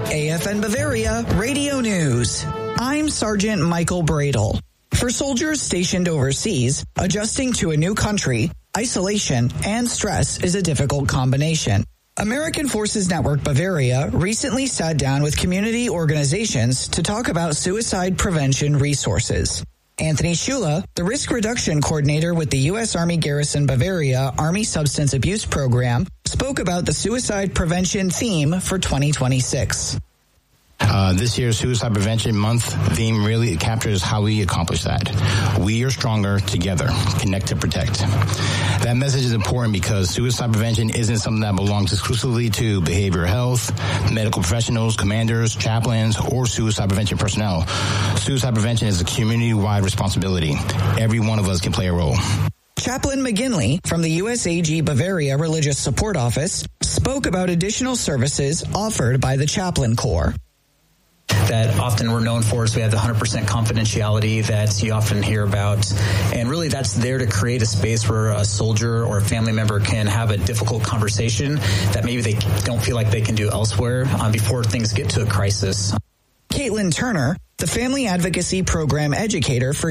AFN Bavaria Radio News. I'm Sergeant Michael Bradle. For soldiers stationed overseas, adjusting to a new country, isolation, and stress is a difficult combination. American Forces Network Bavaria recently sat down with community organizations to talk about suicide prevention resources. Anthony Shula, the risk reduction coordinator with the U.S. Army Garrison Bavaria Army Substance Abuse Program, spoke about the suicide prevention theme for 2026. This year's Suicide Prevention Month theme really captures how we accomplish that. We are stronger together. Connect to protect. That message is important because suicide prevention isn't something that belongs exclusively to behavioral health, medical professionals, commanders, chaplains, or suicide prevention personnel. Suicide prevention is a community-wide responsibility. Every one of us can play a role. Chaplain McGinley from the USAG Bavaria Religious Support Office spoke about additional services offered by the Chaplain Corps. That often we're known for is we have the 100% confidentiality that you often hear about. And really that's there to create a space where a soldier or a family member can have a difficult conversation that maybe they don't feel like they can do elsewhere before things get to a crisis. Caitlin Turner, the Family Advocacy Program educator for